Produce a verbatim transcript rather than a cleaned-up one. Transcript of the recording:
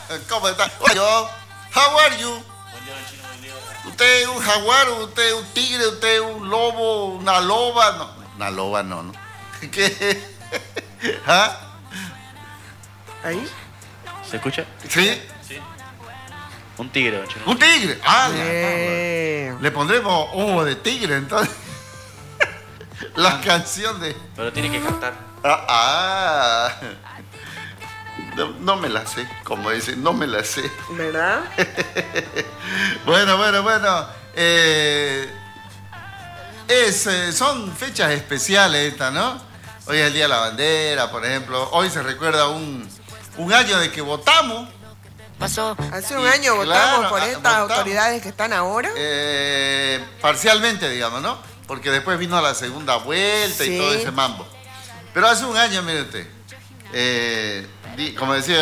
¿Cómo está? Yo, how are you? Usted es un jaguar, usted es un tigre, usted es un lobo, una loba. No, una loba no, ¿no? ¿Qué? ¿Ah? ¿Ahí? ¿Se escucha? ¿Sí? Sí. Un tigre, don Chino. Un tigre. Ah, ya, Eh. le pondremos ojo de tigre, entonces. La canción de... Pero tiene que cantar. Ah, ah. No, no me la sé, como dicen, no me la sé. ¿Verdad? Bueno, bueno, bueno. Eh, es, eh, son fechas especiales estas, ¿no? Hoy es el Día de la Bandera, por ejemplo. Hoy se recuerda un, un año de que votamos. Pasó. Hace un Y, año claro, votamos por ah, estas votamos. autoridades que están ahora. Eh, parcialmente, digamos, ¿no? Porque después vino la segunda vuelta Sí. y todo ese mambo. Pero hace un año, mire usted. Eh, di- como decía